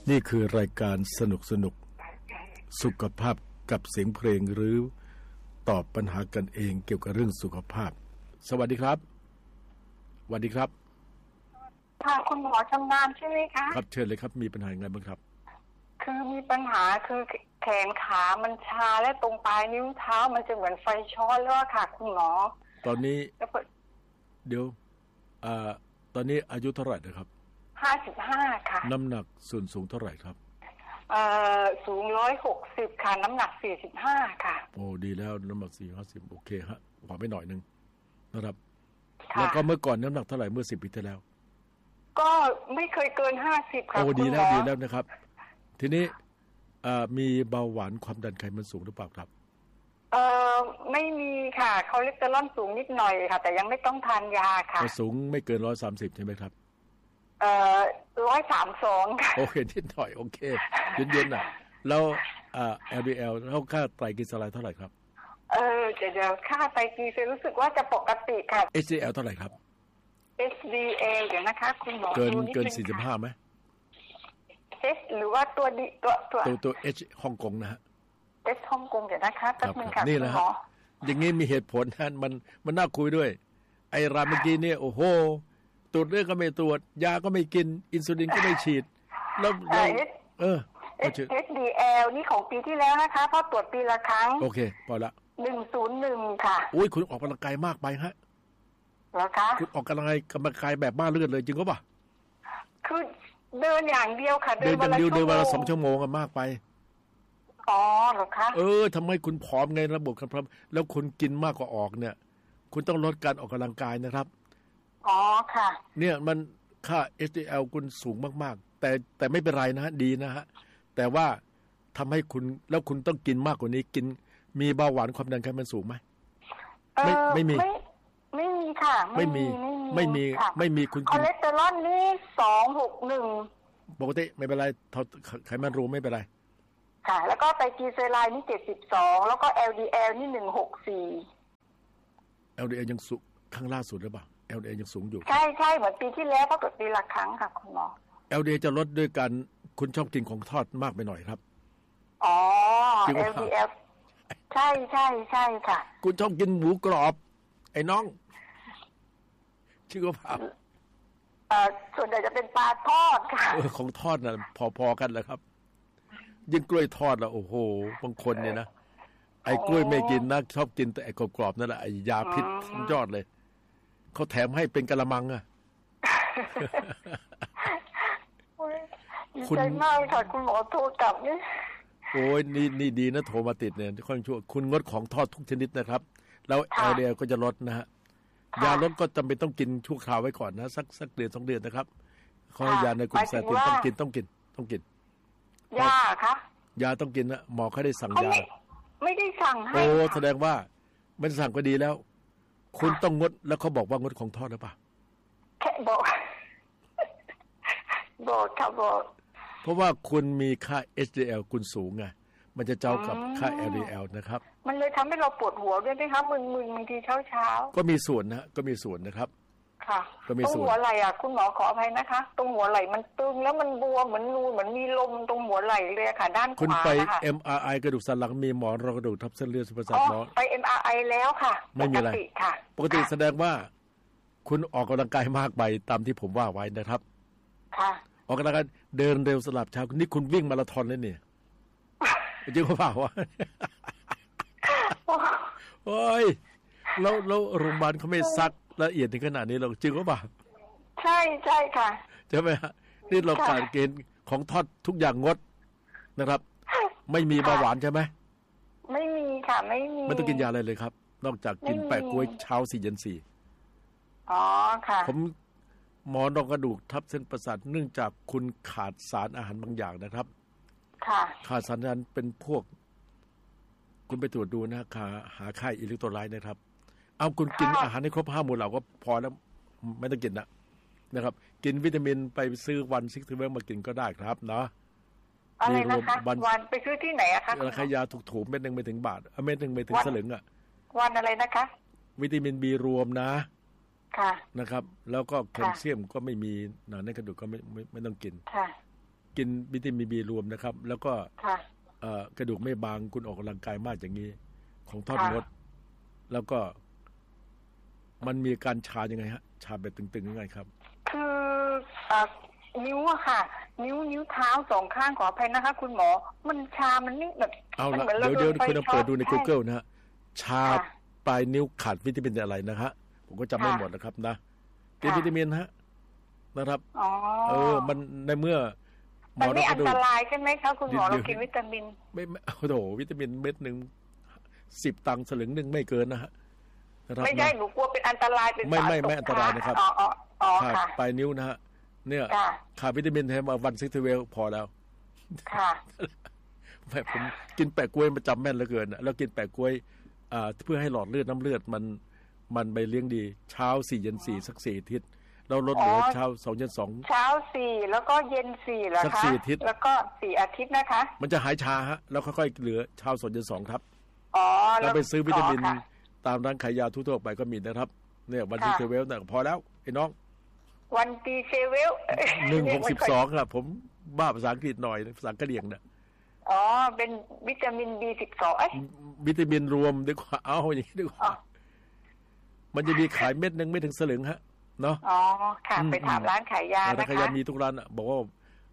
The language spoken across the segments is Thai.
นี่คือรายการสนุกสุขภาพกับเสียงเพลงหรือตอบปัญหากันเองเกี่ยวกับเรื่องสุขภาพสวัสดีครับสวัสดีครับค่ะคุณหมอชำนาญใช่ไหมคะครับเชิญเลยครับมีปัญหาไงบ้างครับคือมีปัญหาคือแขนขามันชาและตรงปลายนิ้วเท้ามันจะเหมือนไฟช็อตแล้วค่ะคุณหมอตอนนี้เดี๋ยวตอนนี้อายุเท่าไหร่นะครับ 55ค่ะน้ำหนักส่วนสูงเท่าไหร่ครับสูง160ค่ะน้ำหนัก45ค่ะโอ้ดีแล้วน้ำหนัก450โอเคฮะขอไปหน่อยนึงนะครับแล้วก็เมื่อก่อนน้ำหนักเท่าไหร่เมื่อ10 ปีที่แล้วก็ไม่เคยเกิน50ค่ะโอ้ดีแล้วนะครับทีนี้มีเบาหวานความดันไขมันสูงหรือเปล่าครับไม่มีค่ะคอเลสเตอรอลสูงนิดหน่อยค่ะแต่ยังไม่ต้องทานยาค่ะสูงไม่เกิน130ใช่ไหมครับ 132ค่ะโอเคนิดหน่อยโอเคเย็นๆน่ะแล้วLDL เท่าค่าไตรกลีเซอไรด์เท่าไหร่ครับเดี๋ยวค่าไตรกลีเซอไรด์รู้สึกว่าจะปกติค่ะ HDL เท่าไหร่ครับ HDL เดี๋ยวนะคะคุณหมอเกิน45ไหม H หรือว่าตัว H ฮ่องกงนะฮะ H ฮ่องกงเดี๋ยวนะคะแป๊บนึงค่ะนี่แหละฮะอย่างงี้มีเหตุผลนะมันน่าคุยด้วยไอ้รายเมื่อกี้เนี่ยโอ้โหตรวจเลือดก็ไม่ตรวจยาก็ไม่กินอินซูลินก็ไม่ฉีดแล้ว HDL นี่ของปีที่แล้วนะคะเพราะตรวจปีละครั้งโอเคพอละ 101ค่ะอุ้ยคุณออกกำลังกายมากไปฮะเหรอคะคุณออกกำลังกายแบบบ้าเลือดเลยจริงก็ป่ะคือเดินอย่างเดียวค่ะเดินวันละ2 ชั่วโมงมากไปอ๋อเหรอคะทำไมคุณผอมไงระบบครับแล้วคุณกินมากกว่าออกเนี่ยคุณต้องลดการออกกำลังกายนะครับอ๋อค่ะเนี่ยมันค่า HDL คุณสูงมากๆแต่ไม่เป็นไรนะฮะดีนะฮะแต่ว่าทำให้คุณแล้วคุณต้องกินมากกว่านี้กินมีเบาหวานความดันไขมันสูงไหมไม่มีค่ะไม่มีคุณคอเลสเตอรอลนี่261 ปกติไม่เป็นไรไขมันรู้ไม่เป็นไรค่ะแล้วก็ไตรกลีเซอไรด์นี่72แล้วก็ LDL นี่164 LDL ยังสูงข้างล่าสุดหรือเปล่า LDL ยังสูงอยู่ใช่เหมือนปีที่แล้วเพราะตรวจปีละครั้งค่ะคุณหมอ LDL จะลดด้วยการคุณชอบกินของทอดมากไปหน่อยครับอ๋อ LDL ใช่ค่ะคุณชอบกินหมูกรอบไอ้น้องชื่อว่าเปล่าส่วนใหญ่จะเป็นปลาทอดค่ะของทอดน่ะพอๆกันแหละครับยิ่งกล้วยทอดแล้วโอ้โหบางคนเนี่ยนะไอ้กล้วยไม่กินนะชอบกินแต่ไอ้กรอบๆนั่นแหละไอ้ยาพิษยอดเลยเขาแถมให้เป็นกะละมังอ่ะคุณใจมากค่ะคุณหมอโทรกลับนี่โอ้ยนี่ดีนะโทรมาติดเนี่ยค่อนชั่วคุณงดของทอดทุกชนิดนะครับแล้ว LDL ก็จะลดนะฮะยาลดก็จำเป็นต้องกินชั่วคราวไว้ก่อนนะสักเดือน2 เดือนนะครับเขาให้ยาในกลุ่มสารติดต้องกินยาคะยาต้องกินนะหมอเขาได้สั่งยาไม่ได้สั่งให้โอ้แสดงว่าไม่สั่งก็ดีแล้วคุณต้องงดแล้วเขาบอกว่างดของทอดหรือเปล่าแค่บอกค่ะบอกเพราะว่าคุณมีค่า HDL คุณสูงไงมันจะเจ้ากับค่า LDL นะครับมันเลยทำให้เราปวดหัวด้วยไหมครับมึนบางทีเช้าก็มีส่วนนะครับค่ะตรงหัวไหล่คุณหมอขออภัยนะคะตรงหัวไหล่มันตึงแล้วมันบวมเหมือนนูนเหมือนมีลมตรงหัวไหล่เลยค่ะด้านขวาคุณไป MRI กระดูกสันหลังมีหมอนรองกระดูกทับเส้นเลือดประสาทหมอไป MRI แล้วค่ะไม่มีอะไรค่ะปกติแสดงว่าคุณออกกำลังกายมากไปตามที่ผมว่าไว้นะครับค่ะออกกำลังกายเดินเร็วสลับเช้านี่คุณวิ่งมาราธอนเลยเนี่ยจริงหรือเปล่าวะโอ้ยแล้วโรงพยาบาลเขาไม่ซักละเอียดถึงขนาดนี้เราจริงหรือเปล่าใช่ค่ะใช่ไหมฮะนี่เราการเกณฑ์ของทอดทุกอย่างงดนะครับไม่มีเบาหวานใช่ไหมไม่มีค่ะไม่มีไม่ต้องกินยาอะไรเลยครับนอกจากกินแปะกล้วยเช้า4 เย็น 4 อ๋อค่ะผมหมอนรองกระดูกทับเส้นประสาทเนื่องจากคุณขาดสารอาหารบางอย่างนะครับค่ะขาดสารนั้นเป็นพวกคุณไปตรวจดูนะหาค่าอิเล็กโทรไลต์นะครับเอาคุณกินอาหารให้ครบ5 หมู่เหล่าก็พอแล้วไม่ต้องกินนะครับกินวิตามินไปซื้อวันซิกซ์เวลมากินก็ได้ครับเนาะอะไรนะคะวันไปซื้อที่ไหนอะคะราคายาถูกๆเม็ดนึงไม่ถึงบาทเม็ดนึงไม่ถึงสลึงอะวันอะไรนะคะวิตามิน B รวมนะค่ะนะครับแล้วก็แคลเซียมก็ไม่มีหนาในกระดูกก็ไม่ต้องกินค่ะกินวิตามินบีรวมนะครับแล้วก็กระดูกไม่บางคุณออกกำลังกายมากอย่างนี้ของทอดงดแล้วก็มันมีการชายังไงฮะชาแบบตึงๆยังไงครับคือนิ้วอะค่ะนิ้วเท้าสองข้างขออภัยนะคะคุณหมอมันชามันนี่แบบเอาละเดี๋ยวคุณเปิดดูใน Google นะฮะชาปลายนิ้วขาดวิตามินอะไรนะฮะผมก็จำไม่หมดนะครับนะกินวิตามินฮะนะครับมันในเมื่อมันไม่อันตรายใช่ไหมคะคุณหมอเรากินวิตามินไม่โอ้โหวิตามินเม็ดนึง10 ตังค์สลึงนึงไม่เกินนะฮะไม่ใช่หนูกลัวเป็นอันตรายเป็นไม่อันตรายนะครับขาดปลายนิ้วนะฮะเนี่ยขาดวิตามินแทนวันซิกเวลพอแล้วค่ะผมกินแปะกล้วยประจำแม่นเหลือเกินแล้วกินแปะกล้วยเพื่อให้หลอดเลือดน้ำเลือดมันไปเลี้ยงดีเช้า4 เย็น 4สัก4 อาทิตย์เราลดเหลือเช้า2 เย็น 2 เช้า4แล้วก็เย็น4เหรอคะสัก 4 อาทิตย์แล้วก็4 อาทิตย์นะคะมันจะหายชาฮะแล้วค่อยๆเหลือเช้า2 เย็น 2ครับเราไปซื้อวิตามินตามร้านขายยาทั่วๆไปก็มีนะครับเนี่ยวันที่เซเวลเนี่ยพอแล้วไอ้น้องวันตีเซเวล 162ครับผมบ้าภาษาอังกฤษหน่อยภาษากะเหรี่ยงเนี่ยเป็นวิตามิน B12 วิตามินรวมดีกว่าเอาอย่างนี้ดีกว่ามันจะมีขายเม็ดนึงไม่ถึงสลึงฮะเนาะค่ะไปถามร้านขายยานะคะร้านขายยามีทุกร้านบอกว่า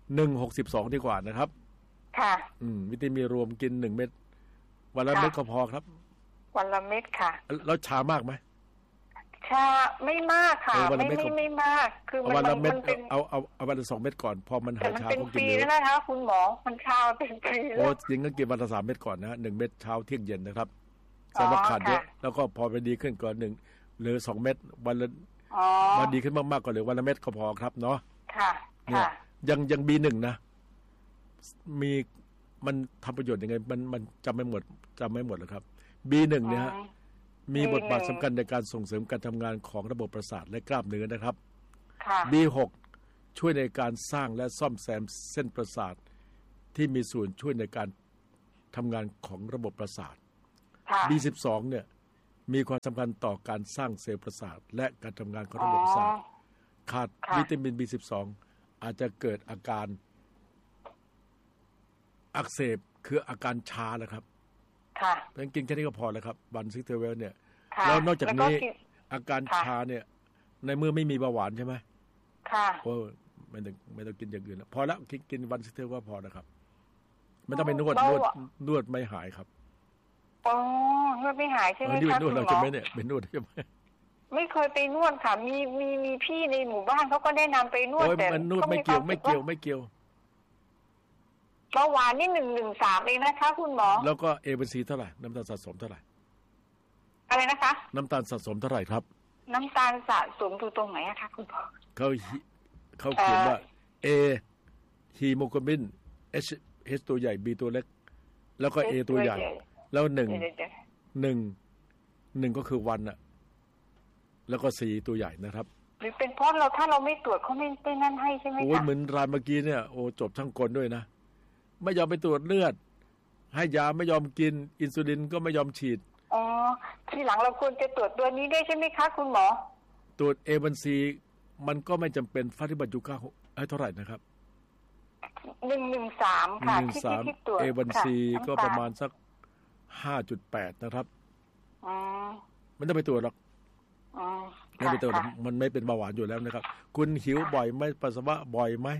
162ดีกว่านะครับค่ะวิตามินรวมกิน1 เม็ดวันละเม็ดก็พอครับวันละเม็ดค่ะแล้วชามากไหมชาไม่มากค่ะไม่มากคือมันเป็นเอาวันละ2 เม็ดก่อนพอมันหายชาก็กินเลยนะคะคุณหมอมันชาเป็นปีแล้วจริงก็กินวันละ3 เม็ดก่อนนะ1 เม็ดเช้าเที่ยงเย็นนะครับแสดงว่าขาดเยอะแล้วก็พอไปดีขึ้นก่อน1หรือ2 เม็ดวันละมาดีขึ้นมากๆก่อนเลยวันละเม็ดก็พอครับเนาะค่ะเนี่ยยัง B1 นะมีมันทำประโยชน์ยังไงมันจำไม่หมดหรอกครับ B1 เนี่ยฮะมีบทบาทสำคัญในการส่งเสริมการทำงานของระบบประสาทและกล้ามเนื้อนะครับ B6 ช่วยในการสร้างและซ่อมแซมเส้นประสาทที่มีส่วนช่วยในการทำงานของระบบประสาท B12 เนี่ยมีความสำคัญต่อการสร้างเซลล์ประสาทและการทำงานของระบบประสาทขาดวิตามิน B12 อาจจะเกิดอาการอักเสบคืออาการชาแหละครับเพราะกินแค่นี้ก็พอแล้วครับวันซิกเทเวลเนี่ยแล้วนอกจากนี้อาการชาเนี่ยในเมื่อไม่มีเบาหวานใช่ไหมโอ้ไม่ต้องกินอย่างอื่นแล้วพอแล้วกินวันซิกเทเวลก็พอนะครับไม่ต้องไปนวดไม่หายครับนวดไม่หายใช่ไหมคะนวดเราจะไม่เนี่ยเป็นนวดใช่ไหมไม่เคยไปนวดค่ะมีพี่ในหมู่บ้านเขาก็แนะนำไปนวดแต่มันนวดไม่เกี่ยวเบาหวานนี่113เองนะคะคุณหมอแล้วก็A1Cเท่าไหร่น้ำตาลสะสมเท่าไหร่อะไรนะคะน้ำตาลสะสมเท่าไหร่ครับน้ำตาลสะสมดูตรงไหนอะคะคุณหมอเขาเขียนว่า A ฮีโมโกลบิน H ตัวใหญ่ B ตัวเล็กแล้วก็ A ตัวใหญ่แล้ว1ก็คือวันอะแล้วก็4ตัวใหญ่นะครับหรือเป็นเพราะถ้าเราไม่ตรวจเขาไม่นั่นให้ใช่ไหมคะโอ้เหมือนรายเมื่อกี้เนี่ยโอ้จบทั้งกลด้วยนะไม่ยอมไปตรวจเลือดให้ยาไม่ยอมกินอินซูลินก็ไม่ยอมฉีดทีหลังเราควรจะตรวจตัวนี้ได้ใช่ไหมคะคุณหมอตรวจ A1C มันก็ไม่จำเป็นฟาติบัตยูก้าเท่าไหร่นะครับ 113ค่ะที่ตรวจ A1C ก็ประมาณสัก5.8 นะครับไม่ต้องไปตรวจหรอกไม่ไปตรวจมันไม่เป็นเบาหวานอยู่แล้วนะครับคุณหิวบ่อยไหมปัสสาวะบ่อยไหม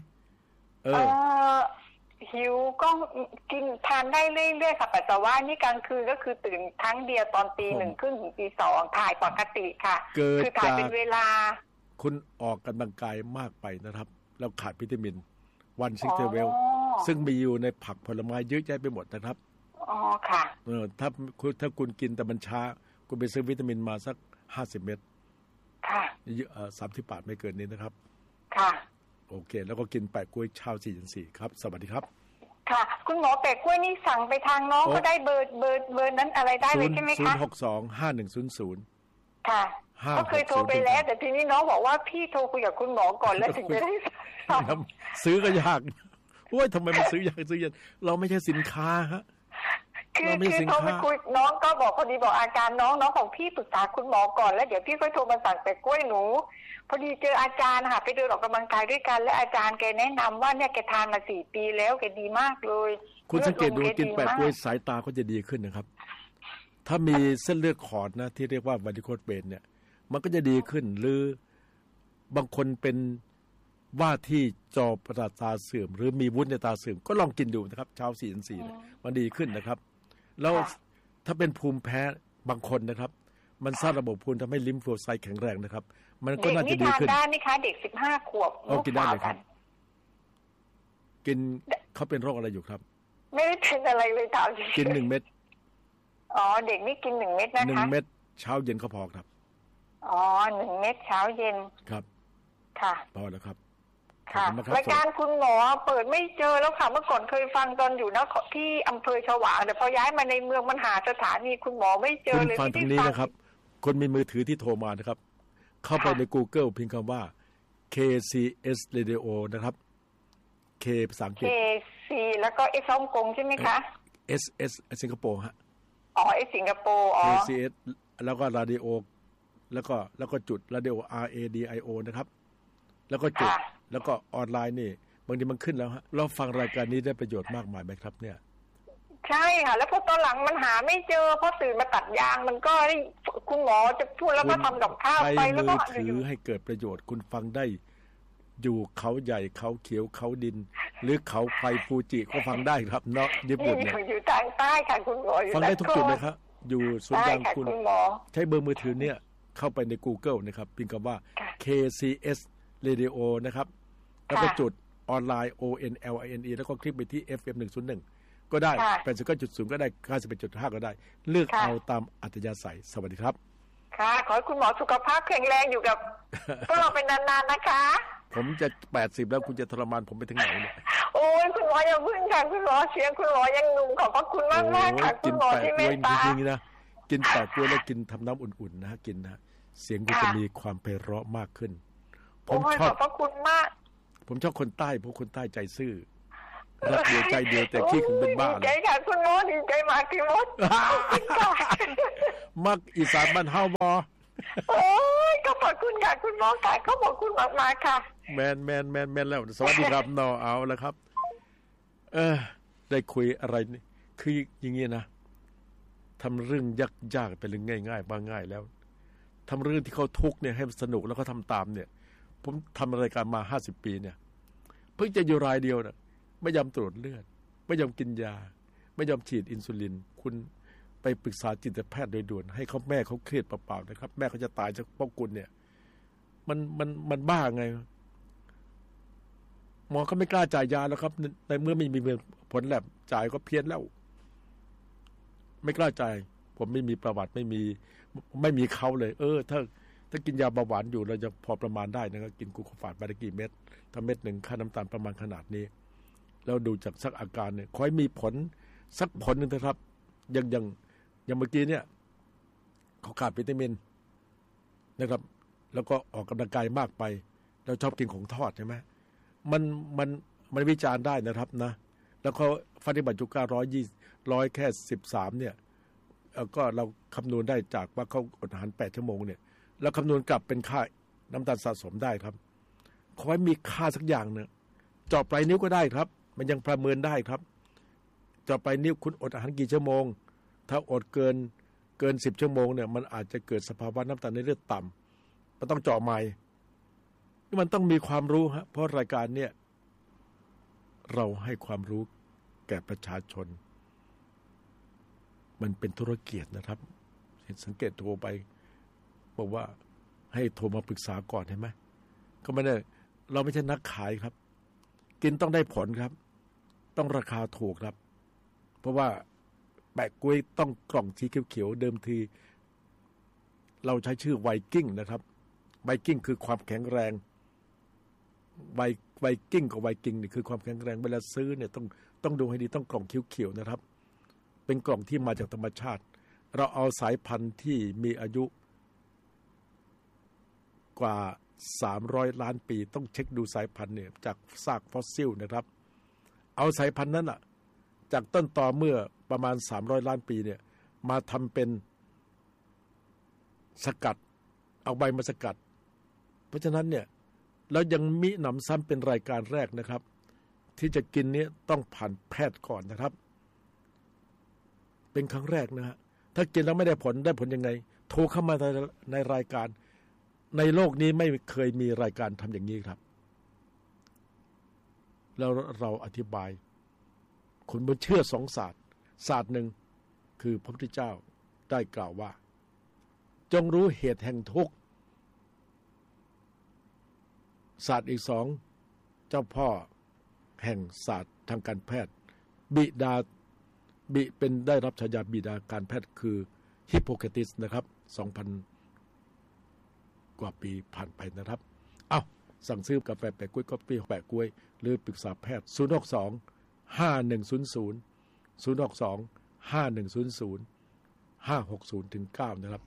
หิวก็กินทานได้เรื่อยๆค่ะปัสสาวะนี่กลางคืนก็คือตื่นครั้งเดียวตอน 1:30 ถึง 2:00ถ่ายปกติค่ะคือถ่ายเป็นเวลาคุณออกกำลังกายมากไปนะครับแล้วขาดวิตามินวันซิกเทเวลซึ่งมีอยู่ในผักผลไม้เยอะแยะไปหมดนะครับค่ะถ้าคุณกินแต่มันช้าคุณไปซื้อวิตามินมาสัก50 เม็ดค่ะ 30 บาทไม่เกินนี้นะครับค่ะโอเคแล้วก็กินแปะกล้วยเช้า4 เย็น 4ครับสวัสดีครับค่ะคุณหมอแปะกล้วยนี่สั่งไปทางน้องก็ได้เบอร์นั้นอะไรได้เลยใช่ไหมคะ 062-5100 ค่ะก็เคยโทรไปแล้วแต่ทีนี้น้องบอกว่าพี่โทรคุยกับคุณหมอก่อนแล้วถึงจะได้ซื้อก็ยากโอ้ยทำไมมันซื้อยากเราไม่ใช่สินค้าฮะคือโทรไปคุยน้องก็บอกพอดีบอกอาการน้องของพี่ปรึกษาคุณหมอก่อนแล้วเดี๋ยวพี่ค่อยโทรมาสั่งแต่กล้วยหนูพอดีเจออาจารย์ค่ะไปเดินออกกำลังกายด้วยกันและอาจารย์แกแนะนำว่าเนี่ยแกทานมา4 ปีแล้วแกดีมากเลยคุณสังเกตดูกินแปะกล้วยสายตาก็จะดีขึ้นนะครับถ้ามีเส้นเลือดขอดนะที่เรียกว่าวาริโคสเวนเนี่ยมันก็จะดีขึ้นหรือบางคนเป็นว่าที่จอประสาทตาเสื่อมหรือมีวุ้นในตาเสื่อมก็ลองกินดูนะครับเช้า4 อินทรีย์มันดีขึ้นนะครับแล้วถ้าเป็นภูมิแพ้บางคนนะครับมันสร้างระบบภูมิทำให้ลิมโฟไซต์แข็งแรงนะครับมันก็น่าจะดีขึ้นเด็กนี่ทานได้ไหมคะเด็ก15 ขวบกินได้เลยครับกินเขาเป็นโรคอะไรอยู่ครับไม่ได้เป็นอะไรเลยถามกิน1 เม็ดอ๋อเด็กนี่กิน1 เม็ดนะคะ 1 เม็ดเช้าเย็นก็พอครับอ๋อ1 เม็ดเช้าเย็นครับค่ะพอแล้วครับค่ะรายการคุณหมอเปิดไม่เจอแล้วค่ะเมื่อก่อนเคยฟังตอนอยู่นะที่อำเภอฉวางแต่พอย้ายมาในเมืองมันหาสถานีคุณหมอไม่เจอเลยคุณฟังตรงนี้นะครับคนมีมือถือที่โทรมานะครับเข้าไปใน Google พิมพ์คำว่า KCS Radio นะครับ K ภาษาอังกฤษ KC แล้วก็ S ฮ่องกงใช่ไหมคะ SS สิงคโปร์ฮะอ๋อ S สิงคโปร์อ๋อ KCS แล้วก็ Radio แล้วก็จุด Radio RADIO นะครับแล้วก็จุดแล้วก็ออนไลน์นี่บางทีมันขึ้นแล้วฮะเราฟังรายการนี้ได้ประโยชน์มากมายไหมครับเนี่ยใช่ค่ะแล้วพอตอนหลังมันหาไม่เจอเพราะตื่นมาตัดยางมันก็คุณหมอจะพูดแล้วก็ทำกับข้าวไปแล้วก็ถือให้เกิดประโยชน์คุณฟังได้อยู่เขาใหญ่เขาเขียวเขาดินหรือเขาไฟฟูจิก็ฟังได้ครับเนาะญี่ปุ่นเนี่ยอยู่ทางใต้ค่ะคุณหมอฟังได้ทุกจุดเลยครับอยู่ส่วนกลางคุณใช้เบอร์มือถือเนี่ยเข้าไปใน Google นะครับพิมพ์คำว่า KCS Radio นะครับแล้วก็จุดออนไลน์ ONLINE แล้วก็คลิกไปที่ FM 101ก็ได้ 89.0 ก็ได้ 91.5 ก็ได้เลือกเอาตามอัธยาศัยสวัสดีครับค่ะขอให้คุณหมอสุขภาพแข็งแรงอยู่กับพวกเราเป็นนานๆนะคะผมจะ80แล้วคุณจะทรมานผมไปถึงไหนเนี่ยโอ้ยคุณหมออย่าพึ่งค่ะคุณหมอเสียงคุณหมอยังหนุ่มขอบพระคุณมากๆค่ะคุณหมอที่เมตตาจริงๆนะกินแปะกล้วยแล้วกินทำน้ำอุ่นๆนะกินนะเสียงคุณจะมีความไพเราะมากขึ้นผมชอบขอบพระคุณมากผมชอบคนใต้เพราะคนใต้ใจซื่อรักเดียวใจเดียวแต่ขี้คุณเป็นบ้าเลยดีใจค่ะคุณหมอดีใจมากที่มดมักอีสานบ้านเฮาบ่โอ้ยก็ขอบคุณค่ะคุณหมอค่ะก็บอกคุณมากๆค่ะแมนแล้วสวัสดีครับนอเอาแล้วครับได้คุยอะไรนี่คืออย่างงี้นะทำเรื่องยากๆเป็นเรื่องง่ายๆบ้างง่ายแล้วทำเรื่องที่เขาทุกข์เนี่ยให้สนุกแล้วก็ทำตามเนี่ยผมทำรายการมา50 ปีเนี่ยเพิ่งจะอยู่รายเดียวนะไม่ยอมตรวจเลือดไม่ยอมกินยาไม่ยอมฉีดอินซูลินคุณไปปรึกษาจิตแพทย์โดยด่วนให้เขาแม่เขาเครียดเปล่าๆนะครับแม่เขาจะตายจากเพราะคุณเนี่ยมันบ้าไงหมอก็ไม่กล้าจ่ายยาแล้วครับในเมื่อไม่มีผลแลบจ่ายก็เพี้ยนแล้วไม่กล้าจ่ายผมไม่มีประวัติไม่มีเขาเลยถ้ากินยาเบาหวานอยู่เราจะพอประมาณได้นะครับกินกลูโคฟาดไปกี่เม็ดถ้าเม็ดหนึ่งค่าน้ำตาลประมาณขนาดนี้แล้วดูจากสักอาการเนี่ยขอให้มีผลสักผลนึงนะครับอย่างเมื่อกี้เนี่ยเขาขาดวิตามินนะครับแล้วก็ออกกำลังกายมากไปแล้วชอบกินของทอดใช่ไหมมันวิจารณ์ได้นะครับนะแล้วเขาฟันธิบัติจุก้า100แค่13เนี่ยก็เราคำนวณได้จากว่าเขาอดอาหาร8 ชั่วโมงเนี่ยแล้วคำนวณกลับเป็นค่าน้ำตาลสะสมได้ครับขอให้มีค่าสักอย่างเนี่ยเจาะปลายนิ้วก็ได้ครับมันยังประเมินได้ครับเจาะปลายนิ้วคุณอดอาหารกี่ชั่วโมงถ้าอดเกิน10 ชั่วโมงเนี่ยมันอาจจะเกิดสภาวะน้ำตาลในเลือดต่ำมันต้องเจาะใหม่มันต้องมีความรู้ฮะเพราะรายการเนี่ยเราให้ความรู้แก่ประชาชนมันเป็นธุรกิจนะครับสังเกตโทรไปบอกว่าให้โทรมาปรึกษาก่อนเห็นไหมก็ไม่ได้เราไม่ใช่นักขายครับกินต้องได้ผลครับต้องราคาถูกครับเพราะว่าแปะกล้วยต้องกล่องสีเขียวๆเดิมทีเราใช้ชื่อไวกิ้งนะครับไวกิ้งคือความแข็งแรงไวกิ้งกับไวกิ้งนี่คือความแข็งแรงเวลาซื้อเนี่ยต้องดูให้ดีต้องกล่องเขียวๆนะครับเป็นกล่องที่มาจากธรรมชาติเราเอาสายพันธุ์ที่มีอายุกว่า300 ล้านปีต้องเช็คดูสายพันธุ์เนี่ยจากซากฟอสซิลนะครับเอาสายพันธุ์นั้นอ่ะจากต้นตอเมื่อประมาณ300 ล้านปีเนี่ยมาทำเป็นสกัดเอาใบมาสกัดเพราะฉะนั้นเนี่ยแล้วยังมิหนำซ้ำเป็นรายการแรกนะครับที่จะกินนี้ต้องผ่านแพทย์ก่อนนะครับเป็นครั้งแรกนะฮะถ้ากินแล้วไม่ได้ผลยังไงโทรเข้ามาในรายการในโลกนี้ไม่เคยมีรายการทำอย่างนี้ครับแล้วเราอธิบายคนบนเชื่อสองศาสตร์หนึ่งคือพระพุทธเจ้าได้กล่าวว่าจงรู้เหตุแห่งทุกข์ศาสตร์อีกสองเจ้าพ่อแห่งศาสตร์ทางการแพทย์บิเป็นได้รับฉายาบิดาการแพทย์คือฮิปโปเครติสนะครับ 2,000 กว่าปีผ่านไปนะครับสั่งซื้อกาแฟแปะกล้วยกาแฟแปะกล้วยหรือปรึกษาแพทย์062-5100-062-5100-560-9นะครับ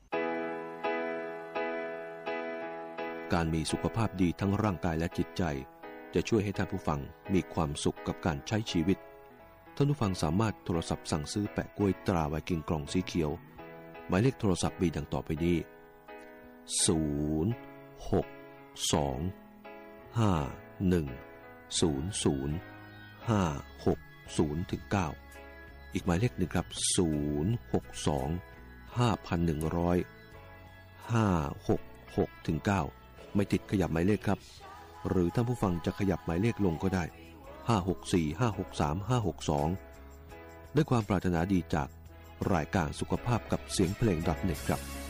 การมีสุขภาพดีทั้งร่างกายและจิตใจจะช่วยให้ท่านผู้ฟังมีความสุขกับการใช้ชีวิตท่านผู้ฟังสามารถโทรศัพท์สั่งซื้อแปะกล้วยตราไวกิ้งกล่องสีเขียวหมายเลขโทรศัพท์มีดังต่อไปนี้062-5100-560-9อีกหมายเลขหนึ่งครับ062-5,100-566-9ไม่ติดขยับหมายเลขครับหรือท่านผู้ฟังจะขยับหมายเลขลงก็ได้564-563-562ด้วยความปรารถนาดีจากรายการสุขภาพกับเสียงเพลง.net ครับ